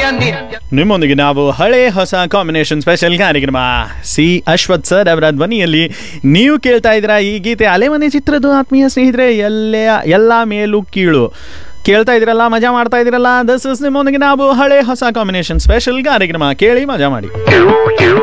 ನಿಮ್ಮೊಂದಿಗೆ ನಾವು ಹಳೆ ಹೊಸ ಕಾಂಬಿನೇಷನ್ ಸ್ಪೆಷಲ್ ಕಾರ್ಯಕ್ರಮ ಸಿ ಅಶ್ವಥ್ ಸರ್ ಅವರ ಧ್ವನಿಯಲ್ಲಿ ನೀವು ಕೇಳ್ತಾ ಇದ್ದೀರಾ ಈ ಗೀತೆ ಅಲೆಮನೆ ಚಿತ್ರದ ಆತ್ಮೀಯ ಸ್ನೇಹಿತರೆ ಎಲ್ಲ ಮೇಲೂ ಕೀಳು ಕೇಳ್ತಾ ಇದ್ದೀರಲ್ಲ, ಮಜಾ ಮಾಡ್ತಾ ಇದ್ದೀರಲ್ಲ. ದಿಸ್ ಇಸ್ ನಿಮ್ಮೊಂದಿಗೆ ನಾವು ಹಳೆ ಹೊಸ ಕಾಂಬಿನೇಷನ್ ಸ್ಪೆಷಲ್ ಕಾರ್ಯಕ್ರಮ. ಕೇಳಿ ಮಜಾ ಮಾಡಿ.